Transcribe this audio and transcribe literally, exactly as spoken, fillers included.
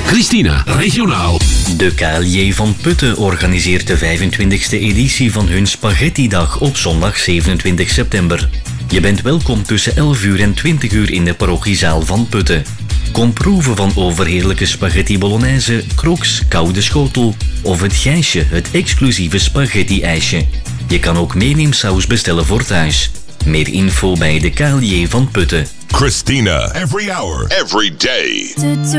Christina, regionaal. De K L J van Putten organiseert de vijfentwintigste editie van hun Spaghetti-dag op zondag zevenentwintig september. Je bent welkom tussen elf uur en twintig uur in de parochiezaal van Putten. Kom proeven van overheerlijke spaghetti bolognese, crocs, koude schotel of het gijsje, het exclusieve spaghetti-ijsje. Je kan ook meeneemsaus bestellen voor thuis. Meer info bij de K L J van Putten. Christina, every hour, every day.